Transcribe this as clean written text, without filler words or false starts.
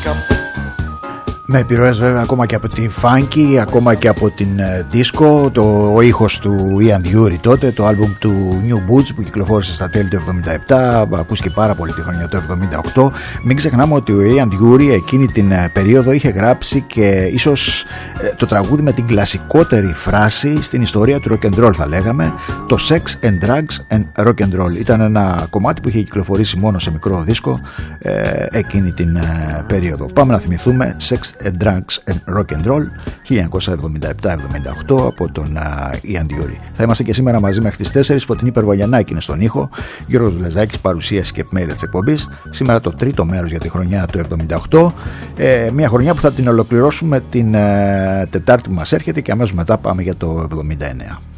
Με επιρροές βέβαια ακόμα και από τη funky, ακόμα και από την disco, ο ήχος του Ian Dury τότε, το άλμπουμ του New Boots που κυκλοφόρησε στα τέλη του 77, ακούστηκε πάρα πολύ τη χρονιά του 78. Μην ξεχνάμε ότι ο Ian Dury εκείνη την περίοδο είχε γράψει και ίσως το τραγούδι με την κλασικότερη φράση στην ιστορία του rock and roll, θα λέγαμε, το Sex and Drugs and Rock and Roll. Ήταν ένα κομμάτι που είχε κυκλοφορήσει μόνο σε μικρό δίσκο εκείνη την περίοδο. Πάμε να θυμηθούμε Sex and Drugs and Rock and Roll 1977-78 από τον Ian Dury. Θα είμαστε και σήμερα μαζί μέχρι τις 4. Φωτεινή Περβολιανάκη είναι στον ήχο, Γιώργος Λεζάκης παρουσίαση και επιμέλεια της εκπομπής. Σήμερα το τρίτο μέρος για τη χρονιά του 78, μια χρονιά που θα την ολοκληρώσουμε την Τετάρτη που μας έρχεται και αμέσως μετά πάμε για το 79.